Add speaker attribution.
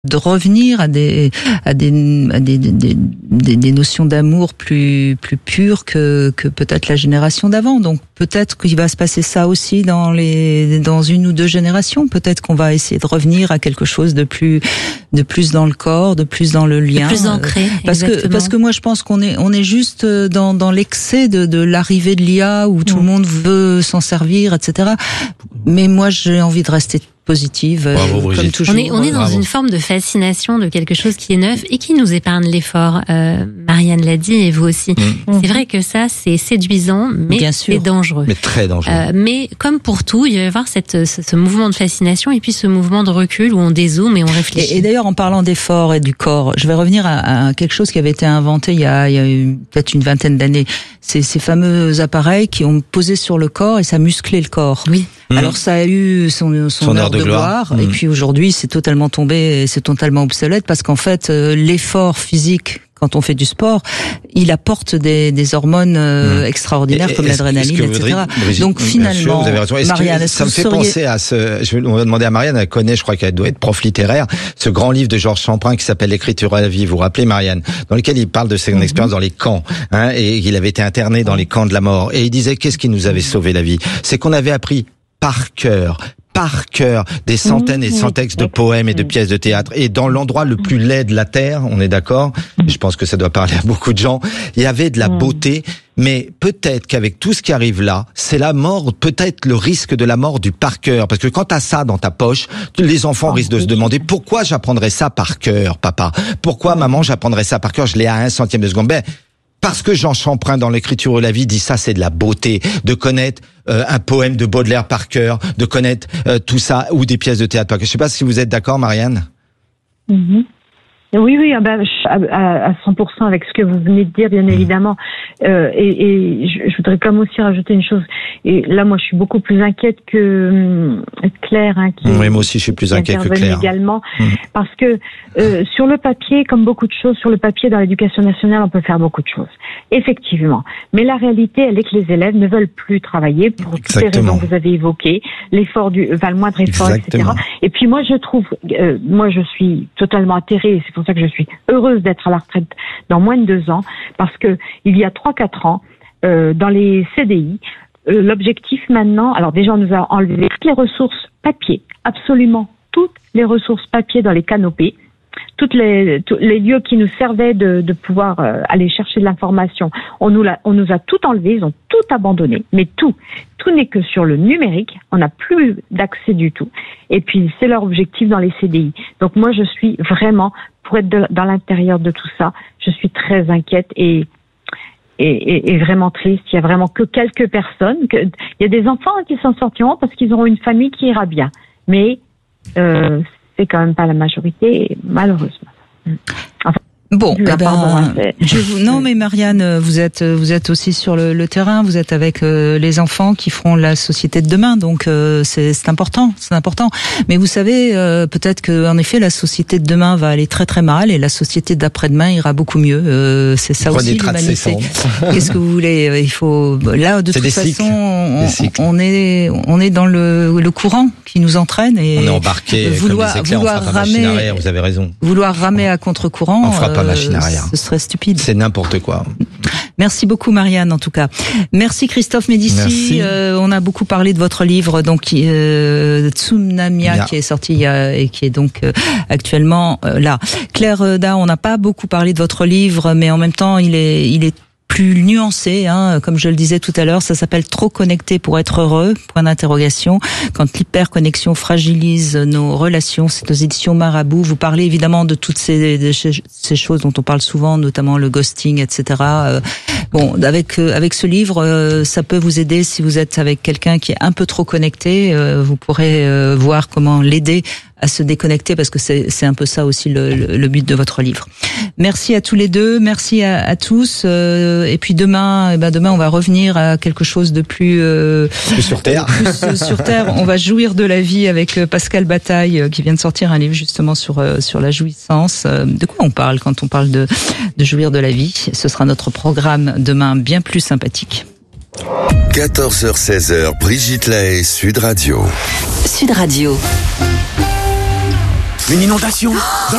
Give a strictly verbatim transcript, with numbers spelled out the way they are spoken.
Speaker 1: de revenir à des à des à des, des, des, des notions d'amour plus plus pures que que peut-être la génération d'avant. Donc peut-être qu'il va se passer ça aussi dans les dans une ou deux générations. Peut-être qu'on va essayer de revenir à quelque chose de plus de plus dans le corps, de plus dans le lien,
Speaker 2: de plus ancré.
Speaker 1: Parce
Speaker 2: exactement.
Speaker 1: que parce que moi je pense qu'on est on est juste dans dans l'excès de de l'arrivée de l'I A où tout mmh. le monde veut s'en servir, et cetera. Mais moi j'ai envie de rester positive,
Speaker 3: Bravo,
Speaker 1: comme toujours.
Speaker 2: On est, on est dans
Speaker 3: Bravo.
Speaker 2: une forme de fascination de quelque chose qui est neuf et qui nous épargne l'effort. Euh, Marianne l'a dit et vous aussi. Mmh. C'est vrai que ça, c'est séduisant, mais c'est dangereux.
Speaker 3: Mais très dangereux.
Speaker 2: Euh, mais comme pour tout, il va y avoir cette, ce, ce mouvement de fascination et puis ce mouvement de recul où on dézoome et on réfléchit.
Speaker 1: Et, et d'ailleurs, en parlant d'effort et du corps, je vais revenir à, à quelque chose qui avait été inventé il y a, il y a eu peut-être une vingtaine d'années. C'est ces fameux appareils qui ont posé sur le corps et ça musclait le corps.
Speaker 2: Oui.
Speaker 1: Mmh. Alors ça a eu son, son, son heure de, de gloire, gloire mmh. et puis aujourd'hui c'est totalement tombé, c'est totalement obsolète parce qu'en fait euh, l'effort physique quand on fait du sport, il apporte des, des hormones euh, mmh. extraordinaires et, comme l'adrénaline, et cetera.
Speaker 3: Brigitte,
Speaker 1: donc finalement,
Speaker 3: sûr, vous avez raison. Est-ce
Speaker 1: Marianne,
Speaker 3: que,
Speaker 1: est-ce
Speaker 3: ça
Speaker 1: que
Speaker 3: me fait
Speaker 1: seriez...
Speaker 3: penser à ce. Je vais, on va demander à Marianne. Elle connaît, je crois qu'elle doit être prof littéraire. Ce grand livre de Georges Champrin qui s'appelle L'écriture à la vie. Vous vous rappelez, Marianne, dans lequel il parle de son mmh. expérience dans les camps, hein, et il avait été interné dans les camps de la mort. Et il disait qu'est-ce qui nous avait sauvé la vie, c'est qu'on avait appris par cœur. par cœur des centaines et des centaines de poèmes et de pièces de théâtre. Et dans l'endroit le plus laid de la terre, on est d'accord, je pense que ça doit parler à beaucoup de gens, il y avait de la beauté, mais peut-être qu'avec tout ce qui arrive là, c'est la mort, peut-être le risque de la mort du par cœur. Parce que quand t'as ça dans ta poche, les enfants risquent de se demander pourquoi j'apprendrais ça par cœur, papa? Pourquoi, maman, j'apprendrais ça par cœur? Je l'ai à un centième de seconde. Ben, parce que Jean Champrin, dans l'écriture de la vie, dit ça, c'est de la beauté, de connaître euh, un poème de Baudelaire par cœur, de connaître euh, tout ça, ou des pièces de théâtre par cœur. Je sais pas si vous êtes d'accord, Marianne.
Speaker 4: Mm-hmm. Oui, oui, ben, à, à cent pour cent avec ce que vous venez de dire, bien évidemment. Euh, et, et je, je voudrais comme aussi rajouter une chose. Et là, moi, je suis beaucoup plus inquiète que euh, Claire. Hein, qui,
Speaker 3: oui, moi aussi, je suis plus inquiète que Claire.
Speaker 4: Également,
Speaker 3: mmh.
Speaker 4: parce que euh, sur le papier, comme beaucoup de choses, sur le papier, dans l'éducation nationale, on peut faire beaucoup de choses. Effectivement. Mais la réalité, elle est que les élèves ne veulent plus travailler pour Exactement. toutes les raisons que vous avez évoquées, l'effort du, enfin, le moindre effort, Exactement. et cetera. Et puis moi, je trouve, euh, moi, je suis totalement atterrée. C'est pour ça que je suis heureuse d'être à la retraite dans moins de deux ans, parce que il y a trois, quatre ans, euh, dans les C D I, euh, l'objectif maintenant, alors déjà on nous a enlevé toutes les ressources papier, absolument toutes les ressources papier dans les canopées, toutes les, tous les lieux qui nous servaient de, de pouvoir euh, aller chercher de l'information, on nous, l'a, on nous a tout enlevé, ils ont tout abandonné, mais tout, tout n'est que sur le numérique, on n'a plus d'accès du tout. Et puis c'est leur objectif dans les C D I. Donc moi je suis vraiment, pour être de, dans l'intérieur de tout ça, je suis très inquiète et Et, et, et vraiment triste. Il y a vraiment que quelques personnes. Que, il y a des enfants qui s'en sortiront parce qu'ils auront une famille qui ira bien. Mais euh, c'est quand même pas la majorité, malheureusement. Enfin,
Speaker 1: Bon, eh ben, je vous, non mais Marianne, vous êtes vous êtes aussi sur le, le terrain, vous êtes avec euh, les enfants qui feront la société de demain, donc euh, c'est, c'est important, c'est important. Mais vous savez, euh, peut-être que en effet la société de demain va aller très très mal et la société d'après-demain ira beaucoup mieux. Euh, c'est ça aussi l'humanité. Qu'est-ce que vous voulez? Il faut là de c'est toute façon, on, on est on est dans le, le courant qui nous entraîne et
Speaker 3: on est embarqué
Speaker 1: vouloir
Speaker 3: comme des éclairs,
Speaker 1: vouloir
Speaker 3: on fera
Speaker 1: ramer.
Speaker 3: Arrière, vous avez raison.
Speaker 1: Vouloir ramer à contre-courant.
Speaker 3: On fera pas machine arrière.
Speaker 1: Ce serait stupide.
Speaker 3: C'est n'importe quoi.
Speaker 1: Merci beaucoup Marianne en tout cas. Merci Christophe Médicis. Euh, on a beaucoup parlé de votre livre donc euh, Tsunamia yeah. qui est sorti il y a, et qui est donc euh, actuellement euh, là. Claire Da, on n'a pas beaucoup parlé de votre livre, mais en même temps il est il est plus nuancé, hein, comme je le disais tout à l'heure, ça s'appelle Trop connecté pour être heureux, point d'interrogation, quand l'hyperconnexion fragilise nos relations. C'est aux éditions Marabout. Vous parlez évidemment de toutes ces, de ces choses dont on parle souvent, notamment le ghosting, et cetera. Euh, bon, avec euh, avec ce livre, euh, ça peut vous aider si vous êtes avec quelqu'un qui est un peu trop connecté. Euh, vous pourrez euh, voir comment l'aider à se déconnecter, parce que c'est, c'est un peu ça aussi le, le, le but de votre livre. Merci à tous les deux, merci à, à tous. Euh, et puis demain, eh ben demain on va revenir à quelque chose de plus, euh,
Speaker 3: plus sur terre.
Speaker 1: Plus euh, sur terre. On va jouir de la vie avec Pascal Bataille, qui vient de sortir un livre justement sur euh, sur la jouissance. De quoi on parle quand on parle de de jouir de la vie? Ce sera notre programme demain, bien plus sympathique.
Speaker 5: quatorze heures seize heures, Brigitte Lahaie, Sud Radio.
Speaker 6: Sud Radio. Une inondation. Dans